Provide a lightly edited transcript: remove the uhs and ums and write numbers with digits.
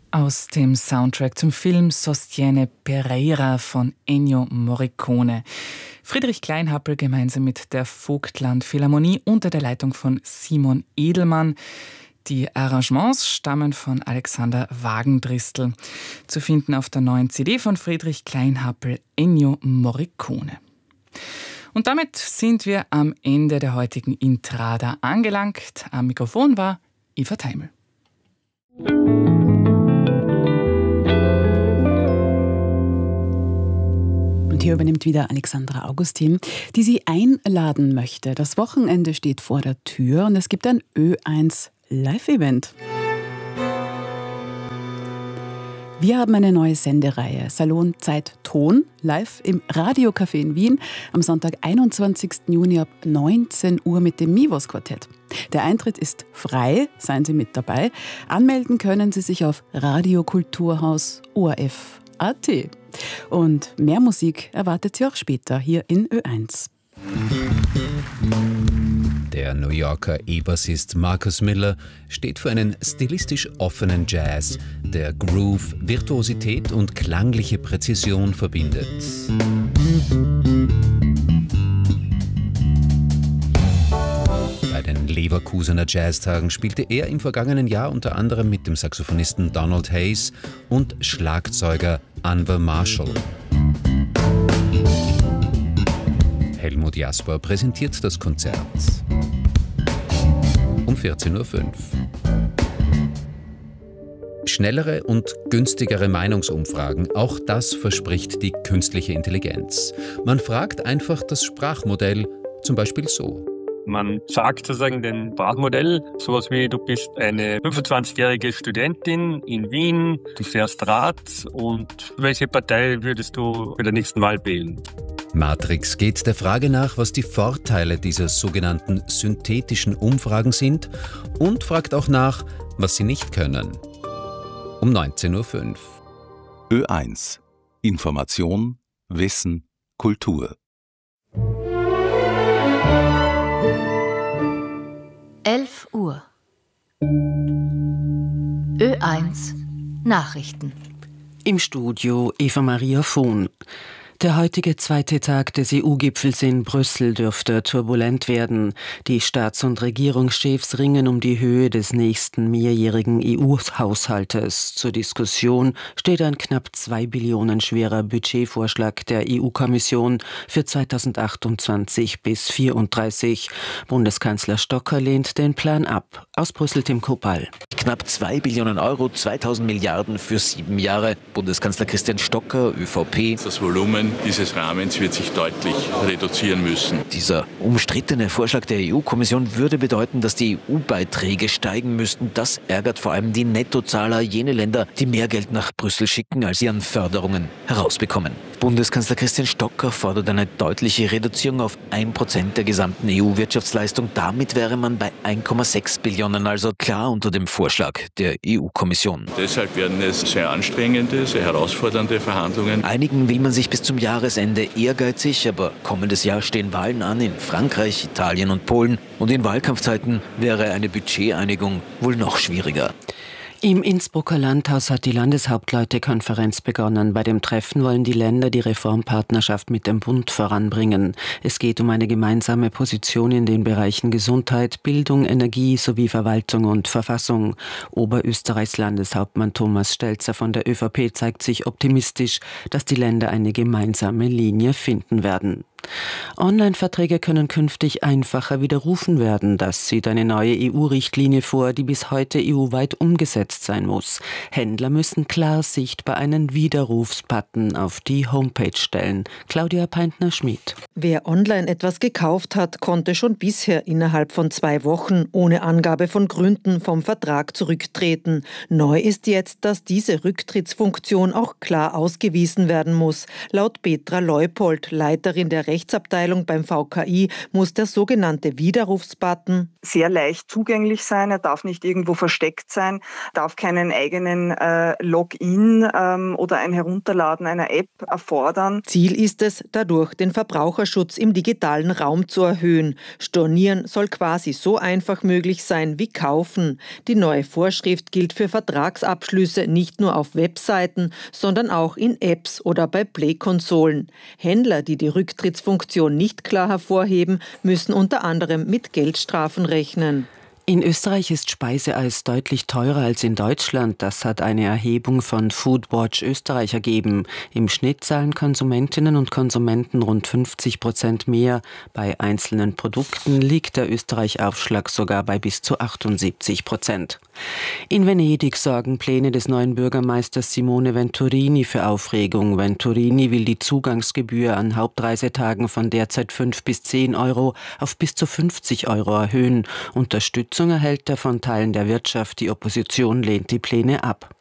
Aus dem Soundtrack zum Film Sostiene Pereira von Ennio Morricone. Friedrich Kleinhappel gemeinsam mit der Vogtland Philharmonie unter der Leitung von Simon Edelmann. Die Arrangements stammen von Alexander Wagendristel. Zu finden auf der neuen CD von Friedrich Kleinhappel, Ennio Morricone. Und damit sind wir am Ende der heutigen Intrada angelangt. Am Mikrofon war Eva Teimel. Und hier übernimmt wieder Alexandra Augustin, die Sie einladen möchte. Das Wochenende steht vor der Tür und es gibt ein Ö1 Live-Event. Wir haben eine neue Sendereihe, Salon Zeit Ton, live im Radiocafé in Wien am Sonntag, 21. Juni ab 19 Uhr mit dem Mivos Quartett. Der Eintritt ist frei, seien Sie mit dabei. Anmelden können Sie sich auf Radiokulturhaus ORF.at. Und mehr Musik erwartet Sie auch später hier in Ö1. Der New Yorker E-Bassist Marcus Miller steht für einen stilistisch offenen Jazz, der Groove, Virtuosität und klangliche Präzision verbindet. Bei den Leverkusener Jazztagen spielte er im vergangenen Jahr unter anderem mit dem Saxophonisten Donald Hayes und Schlagzeuger Anwar Marshall. Helmut Jasper präsentiert das Konzert um 14.05 Uhr. Schnellere und günstigere Meinungsumfragen, auch das verspricht die künstliche Intelligenz. Man fragt einfach das Sprachmodell, zum Beispiel so. Man sagt sozusagen dem Sprachmodell sowas wie, du bist eine 25-jährige Studentin in Wien, du fährst Rad und welche Partei würdest du bei der nächsten Wahl wählen? Matrix geht der Frage nach, was die Vorteile dieser sogenannten synthetischen Umfragen sind und fragt auch nach, was sie nicht können. Um 19.05 Uhr. Ö1. Information, Wissen, Kultur. 11 Uhr. Ö1 Nachrichten. Im Studio Eva Maria Vohn. Der heutige zweite Tag des EU-Gipfels in Brüssel dürfte turbulent werden. Die Staats- und Regierungschefs ringen um die Höhe des nächsten mehrjährigen EU-Haushaltes. Zur Diskussion steht ein knapp 2 Billionen schwerer Budgetvorschlag der EU-Kommission für 2028 bis 2034. Bundeskanzler Stocker lehnt den Plan ab. Aus Brüssel Tim Kopal. Knapp 2 Billionen Euro, 2000 Milliarden für 7 Jahre. Bundeskanzler Christian Stocker, ÖVP. Das Volumen dieses Rahmens wird sich deutlich reduzieren müssen. Dieser umstrittene Vorschlag der EU-Kommission würde bedeuten, dass die EU-Beiträge steigen müssten. Das ärgert vor allem die Nettozahler, jene Länder, die mehr Geld nach Brüssel schicken, als sie an Förderungen herausbekommen. Bundeskanzler Christian Stocker fordert eine deutliche Reduzierung auf 1% der gesamten EU-Wirtschaftsleistung. Damit wäre man bei 1,6 Billionen, also klar unter dem Vorschlag der EU-Kommission. Deshalb werden es sehr anstrengende, sehr herausfordernde Verhandlungen. Einigen will man sich bis zum Jahresende ehrgeizig, aber kommendes Jahr stehen Wahlen an in Frankreich, Italien und Polen. Und in Wahlkampfzeiten wäre eine Budgeteinigung wohl noch schwieriger. Im Innsbrucker Landhaus hat die Landeshauptleutekonferenz begonnen. Bei dem Treffen wollen die Länder die Reformpartnerschaft mit dem Bund voranbringen. Es geht um eine gemeinsame Position in den Bereichen Gesundheit, Bildung, Energie sowie Verwaltung und Verfassung. Oberösterreichs Landeshauptmann Thomas Stelzer von der ÖVP zeigt sich optimistisch, dass die Länder eine gemeinsame Linie finden werden. Online-Verträge können künftig einfacher widerrufen werden. Das sieht eine neue EU-Richtlinie vor, die bis heute EU-weit umgesetzt sein muss. Händler müssen klar sichtbar einen Widerrufsbutton auf die Homepage stellen. Claudia Peintner-Schmid. Wer online etwas gekauft hat, konnte schon bisher innerhalb von 2 Wochen ohne Angabe von Gründen vom Vertrag zurücktreten. Neu ist jetzt, dass diese Rücktrittsfunktion auch klar ausgewiesen werden muss. Laut Petra Leupold, Leiterin der Rechtsabteilung beim VKI muss der sogenannte Widerrufsbutton sehr leicht zugänglich sein. Er darf nicht irgendwo versteckt sein, darf keinen eigenen Login oder ein Herunterladen einer App erfordern. Ziel ist es, dadurch den Verbraucherschutz im digitalen Raum zu erhöhen. Stornieren soll quasi so einfach möglich sein wie kaufen. Die neue Vorschrift gilt für Vertragsabschlüsse nicht nur auf Webseiten, sondern auch in Apps oder bei Play-Konsolen. Händler, die die Rücktrittsfunktion nicht klar hervorheben, müssen unter anderem mit Geldstrafen rechnen. In Österreich ist Speiseeis deutlich teurer als in Deutschland. Das hat eine Erhebung von Foodwatch Österreich ergeben. Im Schnitt zahlen Konsumentinnen und Konsumenten rund 50% mehr. Bei einzelnen Produkten liegt der Österreich-Aufschlag sogar bei bis zu 78%. In Venedig sorgen Pläne des neuen Bürgermeisters Simone Venturini für Aufregung. Venturini will die Zugangsgebühr an Hauptreisetagen von derzeit 5 bis 10 Euro auf bis zu 50 Euro erhöhen. Unterstützung erhält er von Teilen der Wirtschaft. Die Opposition lehnt die Pläne ab.